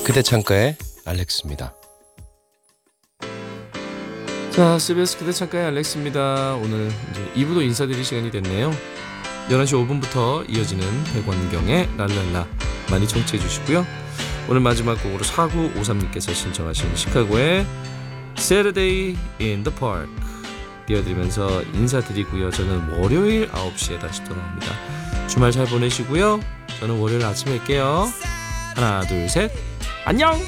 그대 창가의 알렉스입니다. 자, CBS 그대 창가의 알렉스입니다. 오늘 이제 2부도 인사드릴 시간이 됐네요. 11시 5분부터 이어지는 백원경의 랄랄라 많이 청취해 주시고요. 오늘 마지막 곡으로 4953님께서 신청하신 시카고의 Saturday in the Park 띄워드리면서 인사드리고요. 저는 월요일 9시에 다시 돌아옵니다. 주말 잘 보내시고요. 저는 월요일 아침에 뵐게요. 하나 둘 셋 안녕.